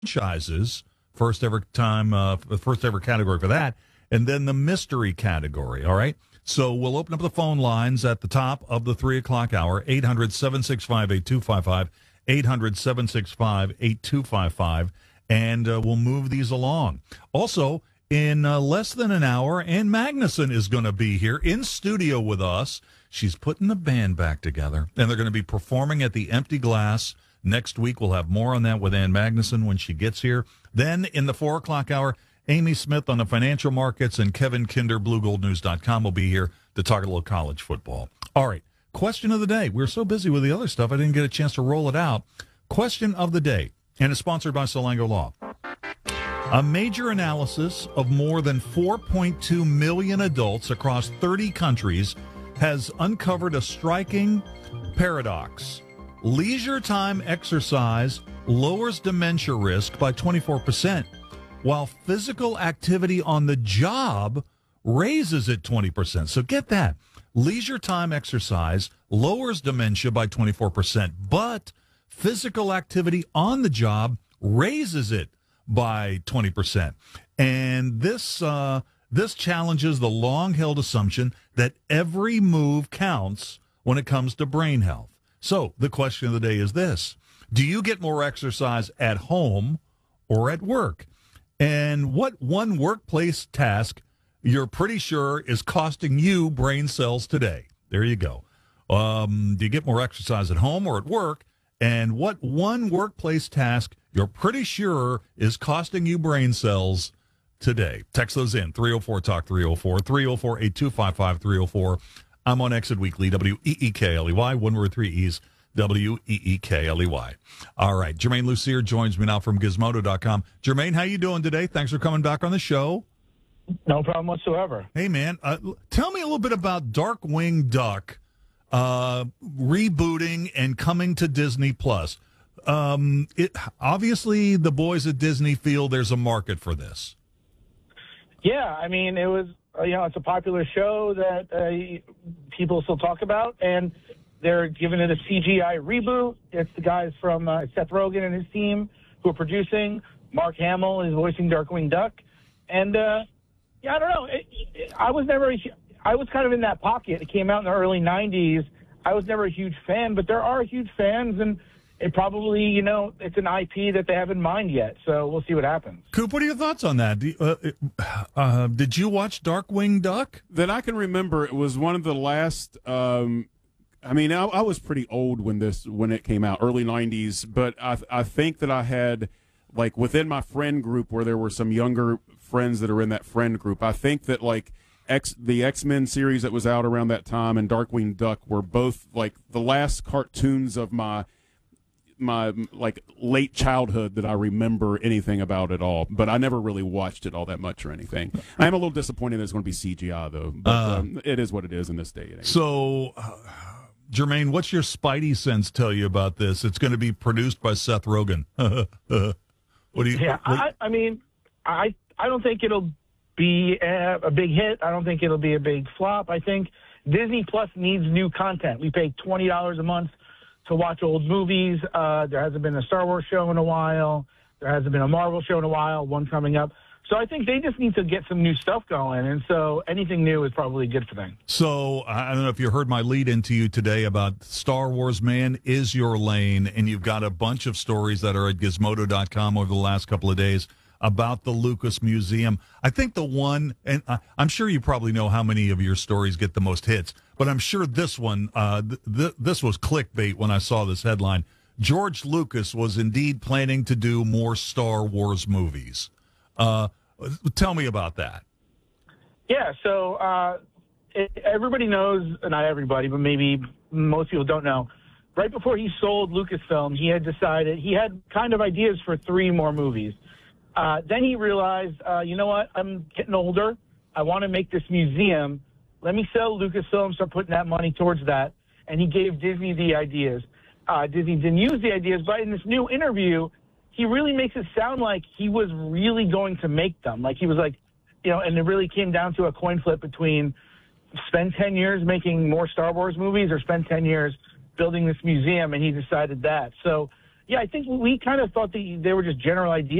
franchises, first ever category for that, and then the mystery category. All right. So we'll open up the phone lines at the top of the 3 o'clock hour, 800-765-8255, 800-765-8255, and we'll move these along. Also, in less than an hour, Ann Magnuson is going to be here in studio with us. She's putting the band back together, and they're going to be performing at the Empty Glass next week. We'll have more on that with Ann Magnuson when she gets here. Then in the 4 o'clock hour, Amy Smith on the financial markets and Kevin Kinder, BlueGoldNews.com, will be here to talk a little college football. All right, question of the day. We're so busy with the other stuff, I didn't get a chance to roll it out. Question of the day, and it's sponsored by Salango Law. A major analysis of more than 4.2 million adults across 30 countries has uncovered a striking paradox. Leisure time exercise lowers dementia risk by 24%, while physical activity on the job raises it 20%. So get that. Leisure time exercise lowers dementia by 24%, but physical activity on the job raises it by 20%. And this challenges the long-held assumption that every move counts when it comes to brain health. So the question of the day is this: do you get more exercise at home or at work? And what one workplace task you're pretty sure is costing you brain cells today? There you go. Do you get more exercise at home or at work? And what one workplace task you're pretty sure is costing you brain cells today? Text those in. 304-TALK 304, 304-8255 304. I'm on Exit Weekly, WEEKLEY, one word, 3 E's, WEEKLEY. All right, Jermaine Lucier joins me now from Gizmodo.com. Jermaine, how you doing today? Thanks for coming back on the show. No problem whatsoever. Hey, man, tell me a little bit about Darkwing Duck rebooting and coming to Disney+. Obviously, the boys at Disney feel there's a market for this. Yeah, I mean, it was, it's a popular show that people still talk about, and they're giving it a CGI reboot. It's the guys from Seth Rogen and his team who are producing. Mark Hamill is voicing Darkwing Duck. And, I don't know. I was kind of in that pocket. It came out in the early 90s. I was never a huge fan, but there are huge fans, and it probably, it's an IP that they have in mind yet. So we'll see what happens. Coop, what are your thoughts on that? Did you watch Darkwing Duck? That I can remember, it was one of the last. I was pretty old when it came out, early 90s. But I think that I had, like, within my friend group where there were some younger friends that are in that friend group, I think that, like, the X-Men series that was out around that time and Darkwing Duck were both, like, the last cartoons of my like late childhood that I remember anything about at all, but I never really watched it all that much or anything. I am a little disappointed that it's going to be CGI though, but it is what it is in this day and age. So, Jermaine, what's your spidey sense tell you about this? It's going to be produced by Seth Rogen. What do you? Yeah, I mean, I don't think it'll be a big hit. I don't think it'll be a big flop. I think Disney Plus needs new content. We pay $20 a month to watch old movies. There hasn't been a Star Wars show in a while. There hasn't been a Marvel show in a while, one coming up. So I think they just need to get some new stuff going, and so anything new is probably a good for them. So I don't know if you heard my lead into you today about Star Wars, man, is your lane, and you've got a bunch of stories that are at Gizmodo.com over the last couple of days about the Lucas Museum. I think the one, and I'm sure you probably know how many of your stories get the most hits, but I'm sure this one, this was clickbait when I saw this headline. George Lucas was indeed planning to do more Star Wars movies. Tell me about that. Yeah, so everybody knows, not everybody, but maybe most people don't know, right before he sold Lucasfilm, he had decided, he had kind of ideas for 3 more movies. Then he realized, you know what, I'm getting older. I want to make this museum. Let me sell Lucasfilm, start putting that money towards that. And he gave Disney the ideas. Disney didn't use the ideas, but in this new interview, he really makes it sound like he was really going to make them. Like he was like, and it really came down to a coin flip between spend 10 years making more Star Wars movies or spend 10 years building this museum, and he decided that. So, Yeah, I think we kind of thought that they were just general ideas.